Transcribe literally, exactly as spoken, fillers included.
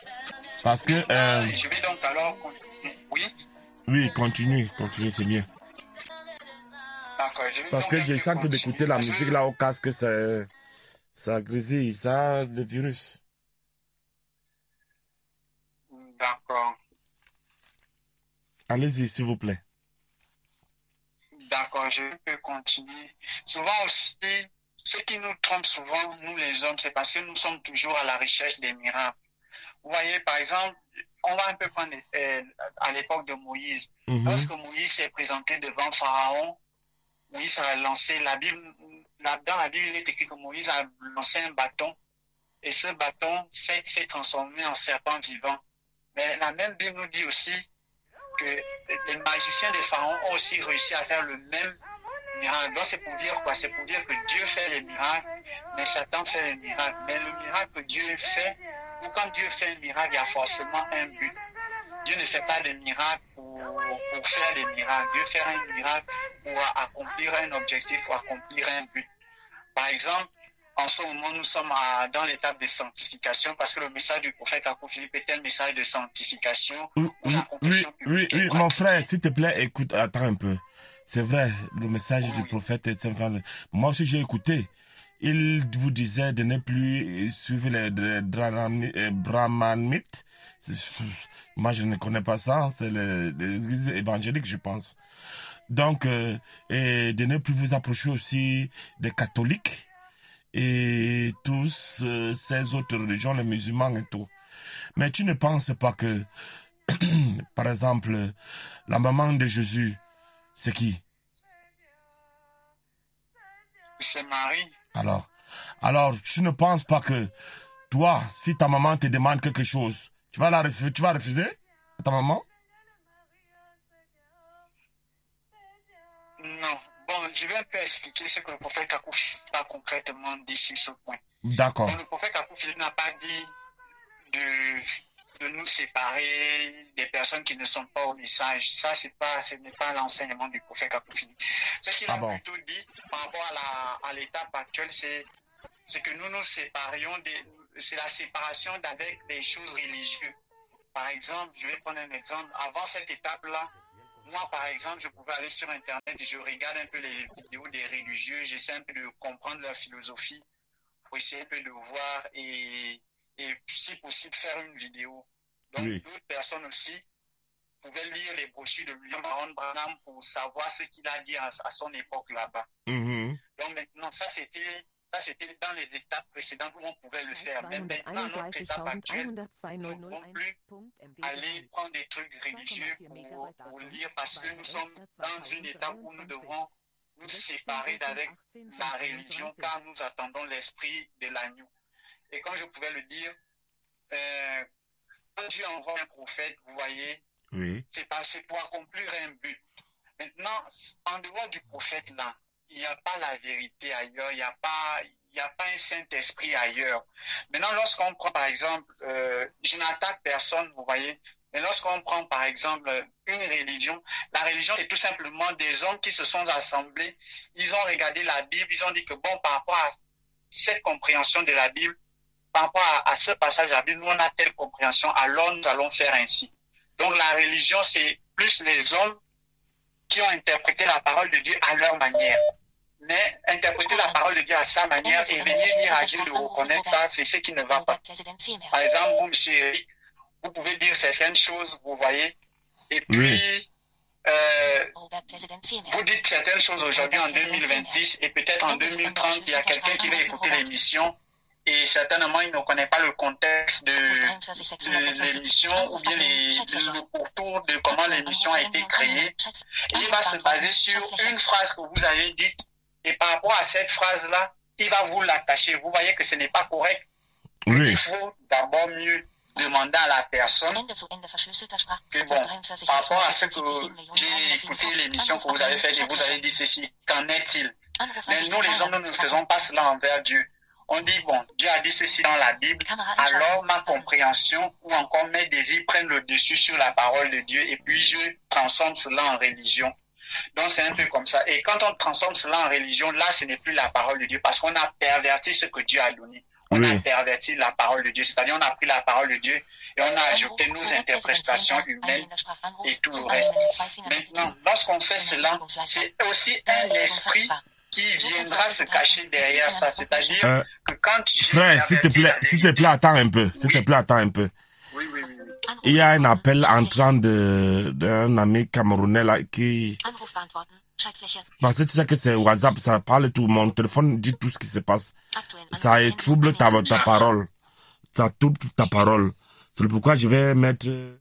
Parce que... Euh, je vais donc alors continuer. Oui. Oui, continue, continue, c'est bien. D'accord, je vais Parce donc que j'ai senti d'écouter la musique je... là au casque, ça, ça grésille, ça, le virus. D'accord. Allez-y, s'il vous plaît. D'accord, je peux continuer. Souvent aussi, ce qui nous trompe souvent, nous les hommes, c'est parce que nous sommes toujours à la recherche des miracles. Vous voyez, par exemple, on va un peu prendre euh, à l'époque de Moïse. Mm-hmm. Lorsque Moïse s'est présenté devant Pharaon, Moïse a lancé la Bible. La, dans la Bible, il est écrit que Moïse a lancé un bâton et ce bâton s'est, s'est transformé en serpent vivant. Mais la même Bible nous dit aussi que les magiciens des pharaons ont aussi réussi à faire le même miracle. Donc c'est pour dire quoi? C'est pour dire que Dieu fait les miracles, mais Satan fait les miracles. Mais le miracle que Dieu fait, ou quand Dieu fait un miracle, il y a forcément un but. Dieu ne fait pas de miracles pour, pour faire des miracles. Dieu fait un miracle pour accomplir un objectif, pour accomplir un but. Par exemple, en ce moment, nous sommes à, dans l'étape de sanctification parce que le message du prophète Kakou Philippe est un message de sanctification. Oui, oui, oui, oui, oui mon frère, s'il te plaît, écoute, attends un peu. C'est vrai, le message oui. du prophète est enfin. Moi aussi, j'ai écouté. Il vous disait de ne plus suivre les, les brahmanites. Moi, je ne connais pas ça. C'est l'église évangélique, je pense. Donc, euh, et de ne plus vous approcher aussi des catholiques et tous euh, ces autres religions, les musulmans et tout. Mais tu ne penses pas que, par exemple, la maman de Jésus, c'est qui? C'est Marie. Alors, alors, tu ne penses pas que toi, si ta maman te demande quelque chose, tu vas la refuser, tu vas refuser à ta maman? Non. Bon, je vais un peu expliquer ce que le prophète Kakou a concrètement dit sur ce point. D'accord. Donc, le prophète Kakou n'a pas dit de, de nous séparer des personnes qui ne sont pas au message. Ça, c'est pas, ce n'est pas l'enseignement du prophète Kakou. Ce qu'il ah a bon. plutôt dit par rapport à, la, à l'étape actuelle, c'est, c'est que nous nous séparions, des, c'est la séparation d'avec des choses religieuses. Par exemple, je vais prendre un exemple. Avant cette étape-là, moi, par exemple, je pouvais aller sur Internet et je regarde un peu les vidéos des religieux, j'essaie un peu de comprendre leur philosophie pour essayer un peu de voir et, et si possible, faire une vidéo. Donc, oui. D'autres personnes aussi pouvaient lire les brochures de William Aaron Branham pour savoir ce qu'il a dit à, à son époque là-bas. Mm-hmm. Donc, maintenant, ça, c'était... Ça, c'était dans les étapes précédentes où on pouvait le faire. Mais maintenant, notre étape actuelle, nous ne pouvons plus aller prendre des trucs religieux pour, pour lire parce que nous sommes dans une étape où nous devons nous séparer d'avec la religion car nous attendons l'esprit de l'agneau. Et comme je pouvais le dire, euh, quand Dieu envoie un prophète, vous voyez, oui. c'est, pas, c'est pour accomplir un but. Maintenant, en dehors du prophète là, il n'y a pas la vérité ailleurs, il n'y a pas, il n'y a pas un Saint-Esprit ailleurs. Maintenant, lorsqu'on prend, par exemple, euh, je n'attaque personne, vous voyez, mais lorsqu'on prend, par exemple, une religion, la religion, c'est tout simplement des hommes qui se sont assemblés, ils ont regardé la Bible, ils ont dit que, bon, par rapport à cette compréhension de la Bible, par rapport à, à ce passage de la Bible, nous, on a telle compréhension, alors nous allons faire ainsi. Donc, la religion, c'est plus les hommes qui ont interprété la parole de Dieu à leur manière. Mais interpréter la parole de Dieu à sa manière et venir dire à Dieu de reconnaître ça, c'est ce qui ne va pas. Par exemple, vous, monsieur Eric, vous pouvez dire certaines choses, vous voyez, et puis oui. euh, vous dites certaines choses aujourd'hui en deux mille vingt-six et peut-être en deux mille trente, il y a quelqu'un qui va écouter l'émission et certainement il ne connaît pas le contexte de, de l'émission ou bien les, le pourtour de comment l'émission a été créée. Et il va se baser sur une phrase que vous avez dite. Et par rapport à cette phrase-là, il va vous l'attacher. Vous voyez que ce n'est pas correct. Oui. Il faut d'abord mieux demander à la personne que bon, par rapport à ce que j'ai écouté l'émission que vous avez faite et vous avez dit ceci, qu'en est-il? Mais nous les hommes, nous ne faisons pas cela envers Dieu. On dit, bon, Dieu a dit ceci dans la Bible, alors ma compréhension ou encore mes désirs prennent le dessus sur la parole de Dieu et puis je transforme cela en religion. Donc c'est un peu comme ça. Et quand on transforme cela en religion, là ce n'est plus la parole de Dieu parce qu'on a perverti ce que Dieu a donné. On oui. a perverti la parole de Dieu. C'est-à-dire on a pris la parole de Dieu et on a ajouté nos interprétations humaines et tout le reste. Maintenant, lorsqu'on fait cela, c'est aussi un esprit qui viendra se cacher derrière ça. C'est-à-dire euh, que quand tu... Frère, s'il te plaît, s'il te plaît, attends un peu. S'il oui. te plaît, attends un peu. Oui, oui, oui. Il y a un appel entrant de d'un ami camerounais là qui... Parce que tu sais que c'est WhatsApp, ça parle tout. Mon téléphone dit tout ce qui se passe. Ça trouble ta, ta parole. Ça trouble ta parole. C'est pourquoi je vais mettre...